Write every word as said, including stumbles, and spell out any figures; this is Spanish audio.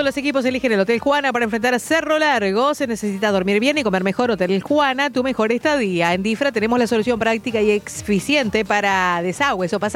Todos los equipos eligen el Hotel Juana para enfrentar a Cerro Largo. Se necesita dormir bien y comer mejor. Hotel Juana, tu mejor estadía. En Difra tenemos la solución práctica y eficiente para desagües o pasajes